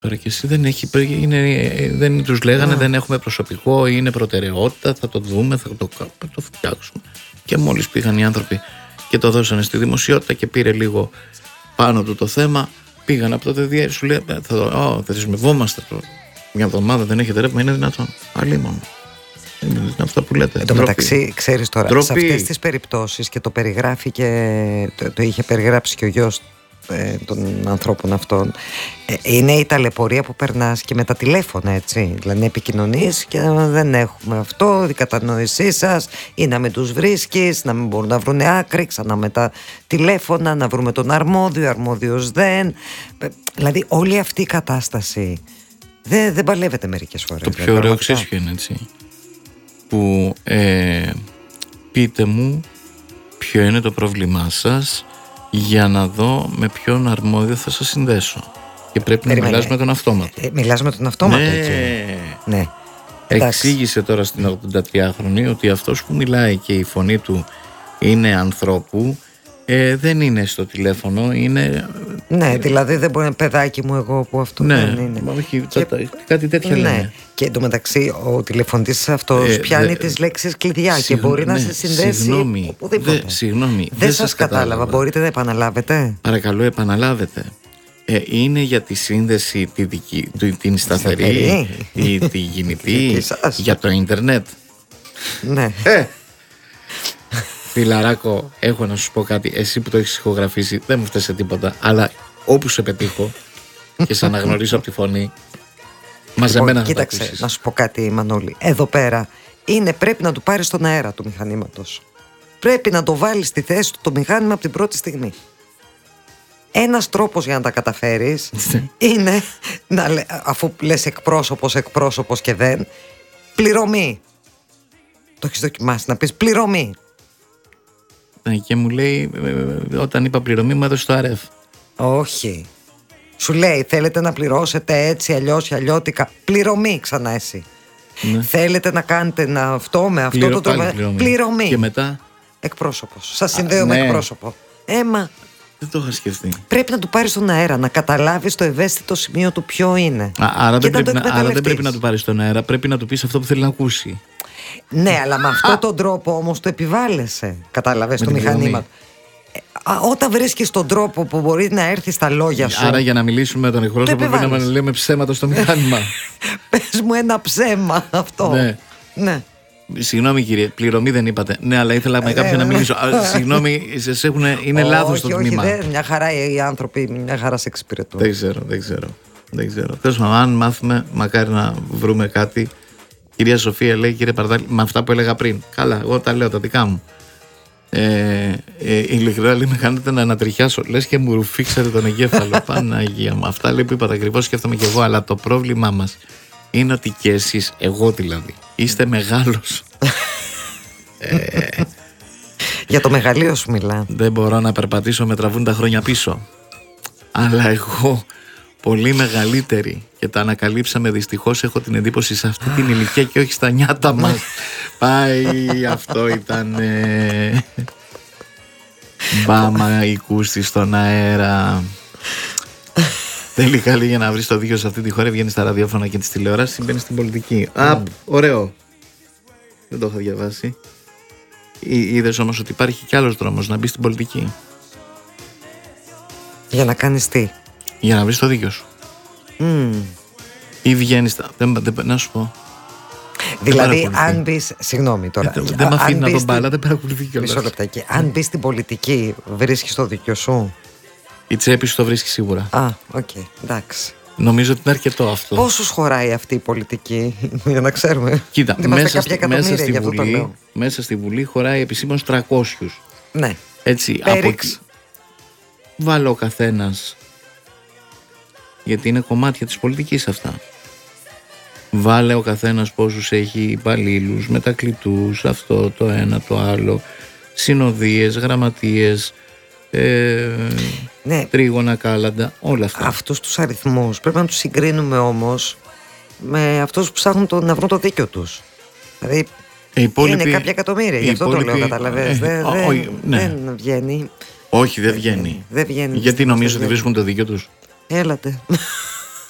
Τώρα και εσύ δεν τους λέγανε δεν έχουμε προσωπικό, είναι προτεραιότητα, θα το δούμε, θα το φτιάξουμε. Και μόλις πήγαν οι άνθρωποι και το δώσανε στη δημοσιότητα και πήρε λίγο πάνω του το θέμα, πήγαν από τότε σου λέει θα δεσμευόμαστε τώρα. Μια εβδομάδα δεν έχετε ρεύμα, είναι δυνατόν? Αλίμονο. Είναι αυτά που λέτε. Εν τω μεταξύ, ξέρεις τώρα, σε αυτές τις περιπτώσεις, και το περιγράφει και το είχε περιγράψει και ο γιος των ανθρώπων αυτών, είναι η ταλαιπωρία που περνάς και με τα τηλέφωνα, έτσι. Δηλαδή επικοινωνείς και δεν έχουμε αυτό, η κατανόησή σας, ή να μην τους βρίσκεις, να μην μπορούν να βρουν άκρη, ξανά με τα τηλέφωνα, να βρούμε τον αρμόδιο, αρμόδιος δεν. Δηλαδή όλη αυτή η κατάσταση δεν παλεύεται μερικές φορές. Το πιο ωραίο ξέρεις ποιο είναι, έτσι, που πείτε μου ποιο είναι το πρόβλημά σας για να δω με ποιον αρμόδιο θα σας συνδέσω. Και πρέπει να μιλάς με τον αυτόματο. Μιλάς με τον αυτόματο, έτσι. Ναι. Εξήγησε τώρα στην 83χρονη ότι αυτός που μιλάει και η φωνή του είναι ανθρώπου, δεν είναι στο τηλέφωνο, είναι... Ναι, δηλαδή δεν μπορεί να παιδάκι μου εγώ που αυτό δεν είναι. Όχι, κάτι τέτοια λένε. Και εντωμεταξύ ο τηλεφωνητής αυτός πιάνει τις λέξεις κλειδιά και μπορεί να σε συνδέσει οπουδήποτε. Συγγνώμη, δεν σας κατάλαβα. Μπορείτε να επαναλάβετε? Παρακαλώ, επαναλάβετε. Είναι για τη σύνδεση την σταθερή ή τη κινητή, για το ίντερνετ? Ναι. Φιλαράκο, έχω να σου πω κάτι. Εσύ που το έχεις ηχογραφήσει δεν μου φταίει σε τίποτα, αλλά όπου σε πετύχω και σε αναγνωρίσω από τη φωνή, μαζεμένα να κοίταξε, τα ακούσεις. να σου πω κάτι, Μανώλη. Εδώ πέρα πρέπει να του πάρεις τον αέρα του μηχανήματος. Πρέπει να το βάλεις στη θέση του το μηχάνημα από την πρώτη στιγμή. Ένας τρόπος για να τα καταφέρεις είναι αφού λες εκπρόσωπος και δεν, πληρωμή. Το έχεις δοκιμάσει να πεις πληρωμή? Και μου λέει, όταν είπα πληρωμή, μου έδωσε το ΑΡΕΦ. Όχι. Σου λέει, θέλετε να πληρώσετε έτσι, αλλιώς, αλλιώτικα. Πληρωμή ξανά εσύ. Ναι. Θέλετε να κάνετε αυτό με αυτό το τρόπο. Πληρωμή. Και μετά. Εκπρόσωπος. Σας συνδέω με εκπρόσωπο. Δεν το είχα σκεφτεί. Πρέπει να του πάρεις τον αέρα, να καταλάβεις το ευαίσθητο σημείο του ποιο είναι. Άρα δεν πρέπει να του πάρεις τον αέρα, πρέπει να του πεις αυτό που θέλει να ακούσει. Ναι, αλλά με αυτόν τον τρόπο όμως το επιβάλλεσαι. Κατάλαβες το μηχανήμα. Όταν βρίσκεις τον τρόπο που μπορεί να έρθει στα λόγια σου. Άρα για να μιλήσουμε με τον εκπρόσωπο πρέπει να λέμε ψέματα στο μηχάνημα. Πες μου ένα ψέμα αυτό. Ναι. Συγγνώμη κύριε, πληρωμή δεν είπατε. Ναι, αλλά ήθελα με κάποιον να μιλήσω. Συγγνώμη, είναι λάθος το τμήμα. Όχι, μια χαρά οι άνθρωποι, μια χαρά σε εξυπηρετούν. Δεν ξέρω. Τέλος πάντων, αν μάθουμε, μακάρι να βρούμε κάτι. Κυρία Σοφία λέει, κύριε Παρδάλη, με αυτά που έλεγα πριν. Καλά, εγώ τα λέω τα δικά μου. Ειλικρινά λέει, με κάνετε να ανατριχιάσω. Λες και μου ρουφήξατε τον εγκέφαλο. Παναγία μου. Αυτά λέει που είπατε ακριβώς, σκέφτομαι και εγώ. Αλλά το πρόβλημά μας είναι ότι και εσείς, εγώ δηλαδή, είστε μεγάλος. Για το μεγαλείο σου μιλά. Δεν μπορώ να περπατήσω, με τραβούν τα χρόνια πίσω. Αλλά εγώ, πολύ μεγαλύτερη, και τα ανακαλύψαμε δυστυχώς, έχω την εντύπωση σε αυτή την ηλικία και όχι στα νιάτα μας. Πάει, αυτό ήταν μπάμα η κούστη στον αέρα. Τελικά λέει, για να βρεις το δίκιο σε αυτή τη χώρα βγαίνει στα ραδιόφωνα και τις τηλεοράσεις, μπαίνει στην πολιτική. Ωραίο. Δεν το είχα διαβάσει. Είδες όμως ότι υπάρχει κι άλλος δρόμος να μπει στην πολιτική? Για να κάνεις τι? Για να βρεις το δίκιο σου. Ή βγαίνεις. Να σου πω. Δηλαδή, αν μπεις. Συγγνώμη τώρα. Δεν με αφήνει να τον μπάλα, δεν παρακολουθεί κιόλας. Μισό λεπτάκι. Αν μπεις στην πολιτική, βρίσκεις το δίκιο σου? Η τσέπη σου το βρίσκει σίγουρα. Οκ, εντάξει. Νομίζω ότι είναι αρκετό αυτό. Πόσους χωράει αυτή η πολιτική, για να ξέρουμε? Κοίτα, μέσα στη Βουλή χωράει επισήμως 300. Ναι. Έτσι, βάλε ο καθένας, γιατί είναι κομμάτια της πολιτικής αυτά. Βάλε ο καθένας πόσους έχει υπαλλήλους, μετακλητούς, αυτό, το ένα, το άλλο, συνοδείες, γραμματείες, τρίγωνα, κάλαντα, όλα αυτά. Αυτούς τους αριθμούς πρέπει να τους συγκρίνουμε όμως με αυτούς που ψάχνουν να βρουν το δίκιο τους. Δηλαδή είναι κάποια εκατομμύρια, γι' αυτό το λέω, καταλαβαίνεις. Δεν βγαίνει. Όχι, δεν βγαίνει. Γιατί νομίζω ότι βρίσκουν το δίκιο τους? Έλατε.